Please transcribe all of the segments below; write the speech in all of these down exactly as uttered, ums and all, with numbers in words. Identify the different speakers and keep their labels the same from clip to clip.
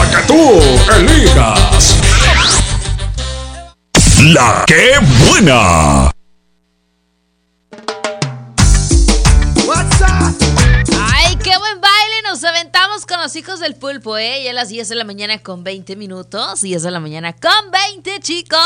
Speaker 1: para que tú elijas La Que Buena.
Speaker 2: Ay, qué buen baile nos aventamos con los hijos del pulpo, ¿eh? Ya a las diez de la mañana con veinte minutos. diez de la mañana con veinte, chicos.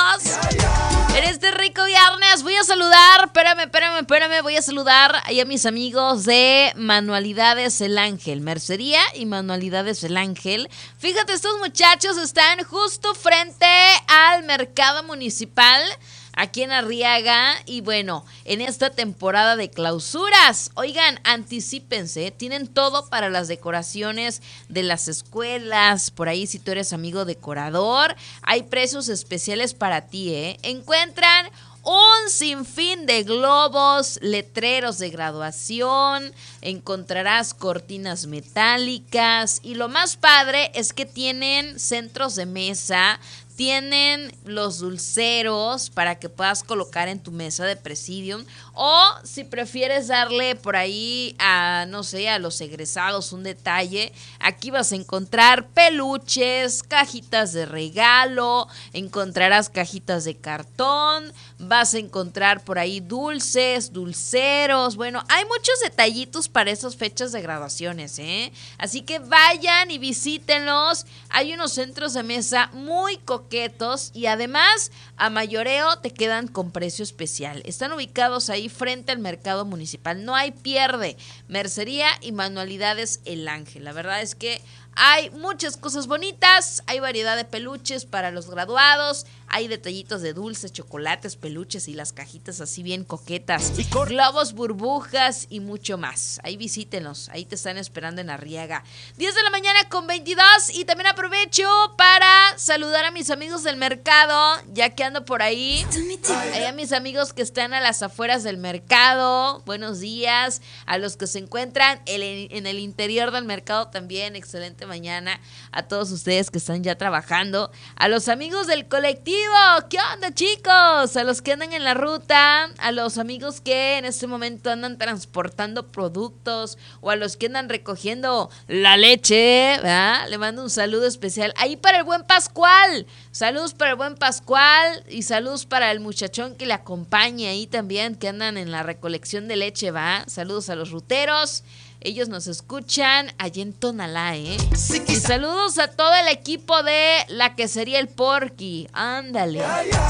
Speaker 2: En este rico viernes voy a saludar, espérame, espérame, espérame, voy a saludar ahí a mis amigos de Manualidades El Ángel, Mercería y Manualidades El Ángel. Fíjate, estos muchachos están justo frente al mercado municipal aquí en Arriaga, y bueno, en esta temporada de clausuras, oigan, anticípense, tienen todo para las decoraciones de las escuelas, por ahí si tú eres amigo decorador, hay precios especiales para ti, ¿eh? Encuentran un sinfín de globos, letreros de graduación, encontrarás cortinas metálicas y lo más padre es que tienen centros de mesa, tienen los dulceros para que puedas colocar en tu mesa de presidium, o si prefieres darle por ahí a, no sé, a los egresados un detalle, aquí vas a encontrar peluches, cajitas de regalo, encontrarás cajitas de cartón, vas a encontrar por ahí dulces, dulceros, bueno, hay muchos detallitos para esas fechas de graduaciones, ¿eh? Así que vayan y visítenlos, hay unos centros de mesa muy coquetos y además a mayoreo te quedan con precio especial. Están ubicados ahí frente al mercado municipal. No hay pierde. Mercería y Manualidades El Ángel. La verdad es que hay muchas cosas bonitas, hay variedad de peluches para los graduados, hay detallitos de dulces, chocolates, peluches y las cajitas así bien coquetas, globos, burbujas y mucho más. Ahí visítenlos, ahí te están esperando en Arriaga. diez de la mañana con veintidós, y también aprovecho para saludar a mis amigos del mercado, ya que ando por ahí. Hay a mis amigos que están a las afueras del mercado, buenos días. A los que se encuentran en el interior del mercado también, excelente mañana a todos ustedes que están ya trabajando, a los amigos del colectivo, ¿qué onda, chicos? A los que andan en la ruta, a los amigos que en este momento andan transportando productos, o a los que andan recogiendo la leche, ¿verdad? Le mando un saludo especial ahí para el buen Pascual, saludos para el buen Pascual y saludos para el muchachón que le acompaña ahí también, que andan en la recolección de leche, ¿va? Saludos a los ruteros. Ellos nos escuchan allí en Tonalá, ¿eh? Sí, y saludos a todo el equipo de La Quesería El Porky. Ándale.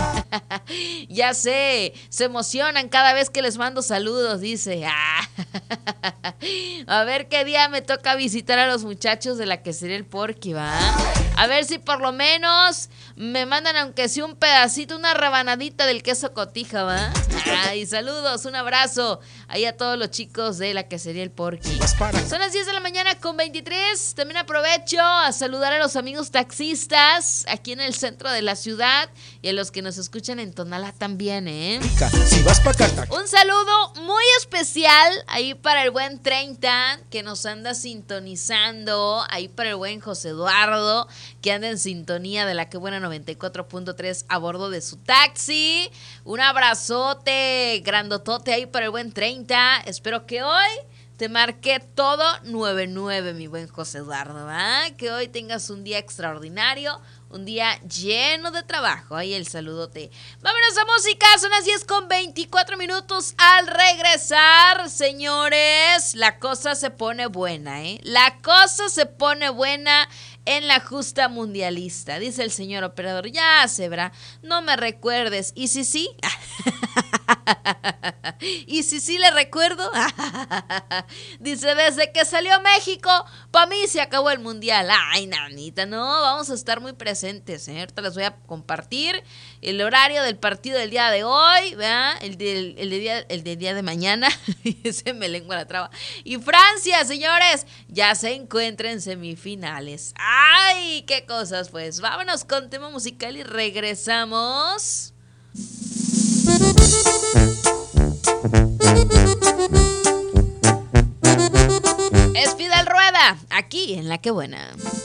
Speaker 2: Ya sé, se emocionan cada vez que les mando saludos, dice. Ah. A ver qué día me toca visitar a los muchachos de La Quesería El Porky, ¿va? A ver si por lo menos me mandan, aunque sea un pedacito, una rebanadita del queso cotija, ¿va? Ay, saludos, un abrazo ahí a todos los chicos de La Quesería El Porky. Son las diez de la mañana con veintitrés. También aprovecho a saludar a los amigos taxistas aquí en el centro de la ciudad y a los que nos escuchan en Tonalá también, ¿eh? Un saludo muy especial ahí para el buen treinta que nos anda sintonizando, ahí para el buen José Eduardo que anda en sintonía de La Que Buena noventa y cuatro punto tres a bordo de su taxi. Un abrazote grandotote ahí para el buen treinta. Espero que hoy te marqué todo nueve nueve, mi buen José Eduardo, ¿va? Que hoy tengas un día extraordinario, un día lleno de trabajo. Ahí el saludote. Vámonos a música, son las diez con veinticuatro minutos. Al regresar, señores, la cosa se pone buena, ¿eh? La cosa se pone buena en la justa mundialista. Dice el señor operador, ya, Zebra, no me recuerdes. ¿Y si sí? ¿Y si sí le recuerdo? Dice, desde que salió México, para mí se acabó el mundial. Ay, nanita, no, vamos a estar muy presentes, ¿eh? Ahorita les voy a compartir el horario del partido del día de hoy, ¿verdad? El del el de día, el de día de mañana. Se me lengua la traba. Y Francia, señores, ya se encuentra en semifinales. ¡Ay, qué cosas! Pues vámonos con tema musical y regresamos. Es Fidel Rueda, aquí en La Que Buena.